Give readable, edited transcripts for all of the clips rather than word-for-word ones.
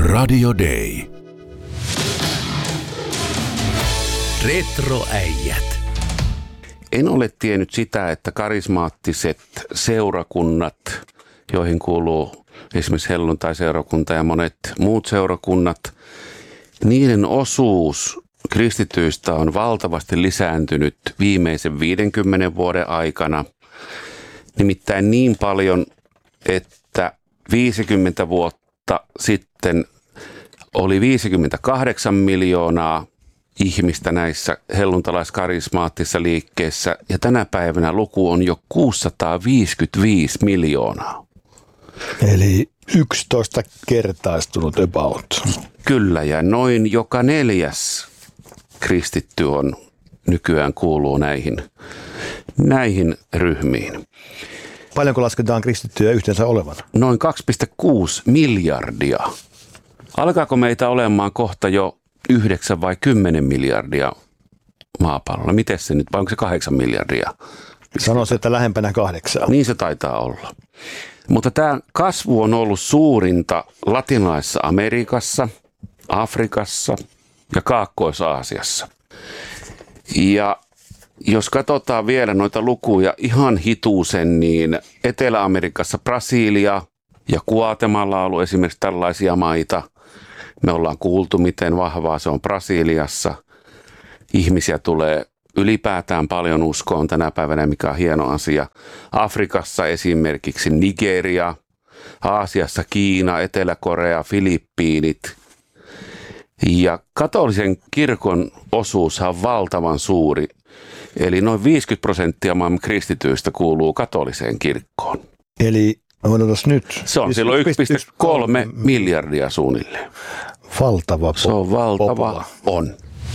Radio Day. Retroäijät. En ole tiennyt sitä, että karismaattiset seurakunnat, joihin kuuluu esimerkiksi helluntai-seurakunta ja monet muut seurakunnat, niiden osuus kristityistä on valtavasti lisääntynyt viimeisen 50 vuoden aikana. Nimittäin niin paljon, että 50 vuotta sitten oli 58 miljoonaa ihmistä näissä helluntalaiskarismaattisissa liikkeissä, ja tänä päivänä luku on jo 655 miljoonaa. Eli 11-kertaistunut about. Kyllä, ja noin joka 4. kristitty on nykyään kuuluu näihin ryhmiin. Paljonko lasketaan kristittyjä yhteensä olevan? Noin 2,6 miljardia. Alkaako meitä olemaan kohta jo 9 vai 10 miljardia maapallolla? Miten se nyt, vai onko se 8 miljardia? Sanoisin, että lähempänä 8. Niin se taitaa olla. Mutta tämä kasvu on ollut suurinta Latinalaisessa Amerikassa, Afrikassa ja Kaakkois-Aasiassa. Ja jos katsotaan vielä noita lukuja ihan hituusen, niin Etelä-Amerikassa Brasilia ja Guatemala on ollut esimerkiksi tällaisia maita. Me ollaan kuultu, miten vahvaa se on Brasiliassa. Ihmisiä tulee ylipäätään paljon uskoon tänä päivänä, mikä on hieno asia. Afrikassa esimerkiksi Nigeria, Aasiassa Kiina, Etelä-Korea, Filippiinit. Ja katolisen kirkon osuus on valtavan suuri. Eli noin 50% maailman kristityistä kuuluu katoliseen kirkkoon. Eli odotas nyt. Se on silloin 1,3 miljardia suunnilleen. Valtava Se on valtava. On.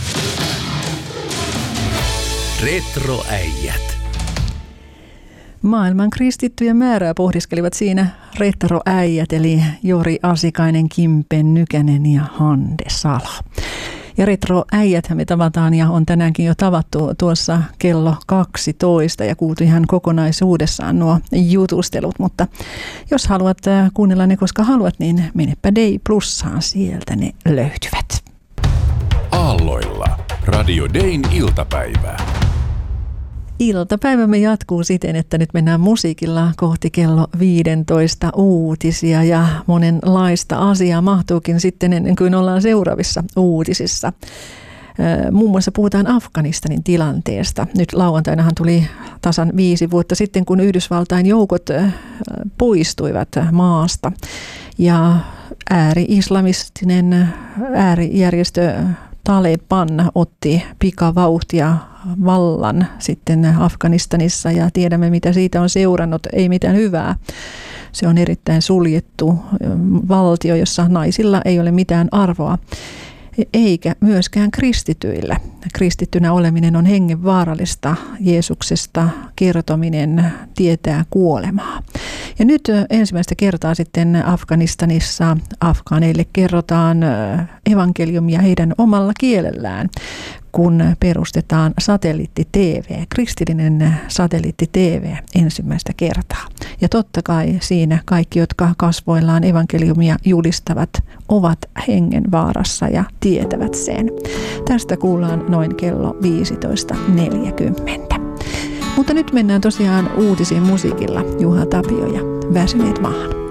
Retroäijät. Maailman kristittyjen määrää pohdiskelivat siinä retroäijät, eli Jori Asikainen, Kimpe Nykänen ja Hande Salo. Ja retroäijäthän me tavataan ja on tänäänkin jo tavattu tuossa kello 12 ja kuultu ihan kokonaisuudessaan nuo jutustelut. Mutta jos haluat kuunnella ne koska haluat, niin menepä Day Plussaan, sieltä ne löytyvät. Aalloilla. Radio Dayn iltapäivää. Iltapäivämme jatkuu siten, että nyt mennään musiikilla kohti kello 15 uutisia ja monenlaista asiaa mahtuukin sitten ennen kuin ollaan seuraavissa uutisissa. Muun muassa puhutaan Afganistanin tilanteesta. Nyt lauantainahan tuli tasan 5 vuotta sitten, kun Yhdysvaltain joukot poistuivat maasta ja ääri-islamistinen äärijärjestö Taliban otti pikavauhtia vallan sitten Afganistanissa ja tiedämme mitä siitä on seurannut, ei mitään hyvää. Se on erittäin suljettu valtio, jossa naisilla ei ole mitään arvoa, eikä myöskään kristityillä. Kristittynä oleminen on hengenvaarallista, Jeesuksesta kertominen tietää kuolemaa. Ja nyt ensimmäistä kertaa sitten Afganistanissa afgaaneille kerrotaan evankeliumia heidän omalla kielellään, kun perustetaan satelliitti-TV, kristillinen satelliitti-TV ensimmäistä kertaa. Ja totta kai siinä kaikki, jotka kasvoillaan evankeliumia julistavat, ovat hengenvaarassa ja tietävät sen. Tästä kuullaan noin kello 15.40. Mutta nyt mennään tosiaan uutisiin musiikilla. Juha Tapio ja Väsyneet maahan.